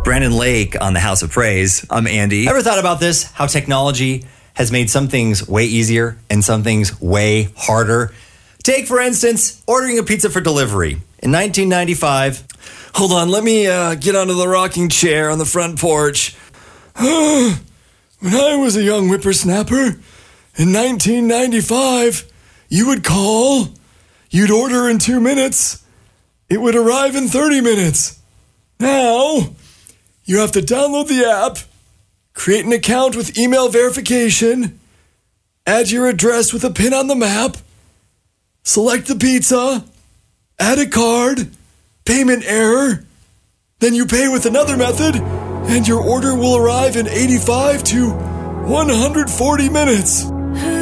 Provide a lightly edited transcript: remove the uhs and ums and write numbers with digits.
Brandon Lake on the House of Praise. I'm Andy. Ever thought about this? How technology has made some things way easier and some things way harder? Take, for instance, ordering a pizza for delivery. In 1995, hold on, let me get onto the rocking chair on the front porch. When I was a young whippersnapper, in 1995, you would call, you'd order in 2 minutes, it would arrive in 30 minutes. Now, you have to download the app, create an account with email verification, add your address with a pin on the map, select the pizza, add a card, payment error, then you pay with another method, and your order will arrive in 85 to 140 minutes.